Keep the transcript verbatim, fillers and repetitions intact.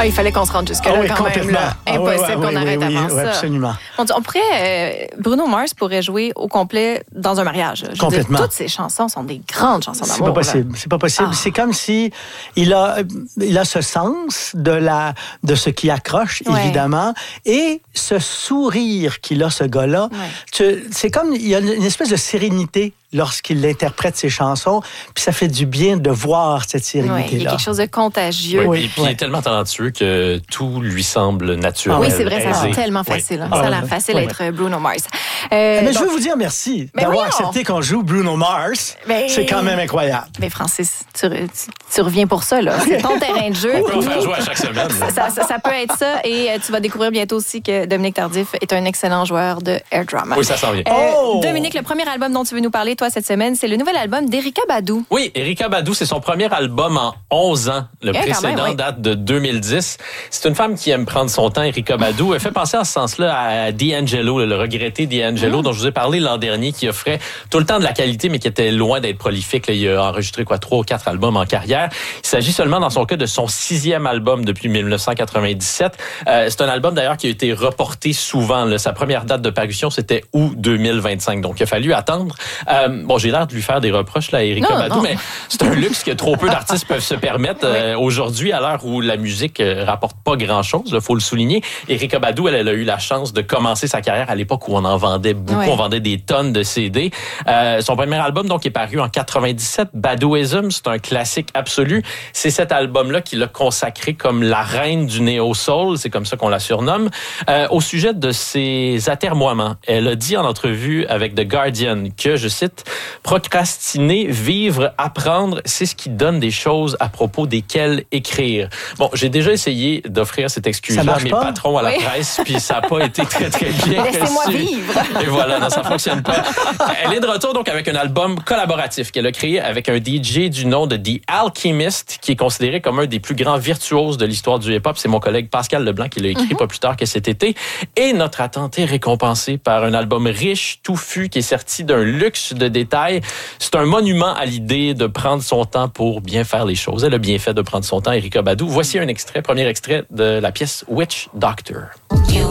Ah, il fallait qu'on se rende jusque-là ah oui, quand même. Là. Ah, Impossible oui, oui, qu'on oui, arrête oui, avant oui, ça. Absolument. On, on pourrait... Euh, Bruno Mars pourrait jouer au complet dans un mariage. Je Complètement. Veux dire, toutes ces chansons sont des grandes chansons d'amour. C'est pas possible. Là. C'est pas possible. Ah. C'est comme si il a, il a ce sens de la, de ce qui accroche, ouais. évidemment, et ce sourire qu'il a, ce gars-là. Ouais. Tu, c'est comme, il y a une espèce de sérénité lorsqu'il interprète ses chansons, puis ça fait du bien de voir cette sérénité-là. Ouais, il y a quelque chose de contagieux. Oui, et puis ouais. il est tellement talentueux que tout lui semble naturel. Oui, c'est vrai, ça a aisé. l'air tellement facile. Oui. Hein. Ça a l'air Ah, facile ouais. d'être Bruno Mars. Euh, Mais donc, je veux vous dire merci Mais d'avoir voyons. accepté qu'on joue Bruno Mars. Mais- C'est quand même incroyable. Mais Francis, tu, tu, tu reviens pour ça, là. C'est ton terrain de jeu. On peut en faire jouer à chaque semaine. Ça, ça, ça peut être ça. Et euh, tu vas découvrir bientôt aussi que Dominique Tardif est un excellent joueur de air drum. Oui, ça s'en vient. Euh, Oh! Dominique, le premier album dont tu veux nous parler, toi, cette semaine, c'est le nouvel album d'Erykah Badu. Oui, Erykah Badu, c'est son premier album en onze ans. Le Eh, quand précédent même, oui. date de deux mille dix. C'est une femme qui aime prendre son temps, Erykah Badu. Elle fait penser en ce sens-là à D'Angelo, le regretté D'Angelo, Mm. dont je vous ai parlé l'an dernier, qui offrait tout le temps de la qualité, mais qui était loin d'être prolifique. Là, il a enregistré quoi, trois ou quatre albums en carrière. Il s'agit seulement, dans son cas, de son sixième album depuis dix-neuf cent quatre-vingt-dix-sept. Euh, c'est un album, d'ailleurs, qui a été reporté souvent. Là. Sa première date de parution, c'était août deux mille vingt-cinq. Donc, il a fallu attendre. Euh, bon, j'ai l'air de lui faire des reproches, là, à Erykah Non, Badu, non. mais c'est un luxe que trop peu d'artistes peuvent se permettre euh, aujourd'hui, à l'heure où la musique euh, rapporte pas grand-chose, il faut le souligner. Erykah Badu, elle, elle a eu la chance de commencer sa carrière à l'époque où on en vendait beaucoup, Ouais. on vendait des tonnes de C D. Euh, son premier album, donc, est paru en quatre-vingt-dix-sept. Baduism, c'est un classique absolu. C'est cet album-là qui l'a consacré comme la reine du néo-soul, c'est comme ça qu'on la surnomme. Euh, au sujet de ses atermoiements, elle a dit en entrevue avec The Guardian que, je cite, « Procrastiner, vivre, apprendre, c'est ce qui donne des choses à propos desquelles écrire. » Bon, j'ai déjà essayé d'offrir cette Ça excuse-là à marche mes pas? patrons à la Oui. presse, puis ça n'a pas été très, très bien. Laissez-moi reçu. vivre. Et voilà, non, ça fonctionne pas. Elle est de retour donc avec un album collaboratif qu'elle a créé avec un D J du nom de The Alchemist, qui est considéré comme un des plus grands virtuoses de l'histoire du hip-hop. C'est mon collègue Pascal Leblanc qui l'a écrit mm-hmm. pas plus tard que cet été. Et notre attente est récompensée par un album riche, touffu, qui est sorti d'un luxe de détails. C'est un monument à l'idée de prendre son temps pour bien faire les choses. Elle a bien fait de prendre son temps, Erykah Badu. Voici un extrait, premier extrait de la pièce Witch Doctor. You